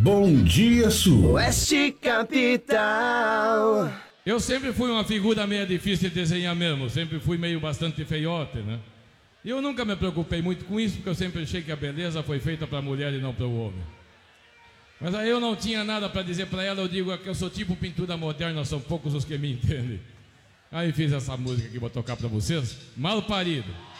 Bom Dia Sul. Oeste Capital. Eu sempre fui uma figura meio difícil de desenhar mesmo, sempre fui meio bastante feiote, né? E eu nunca me preocupei muito com isso, porque eu sempre achei que a beleza foi feita para a mulher e não para o homem. Mas aí eu não tinha nada para dizer para ela, eu digo que eu sou tipo pintura moderna, são poucos os que me entendem. Aí fiz essa música aqui para tocar para vocês, Mal Parido.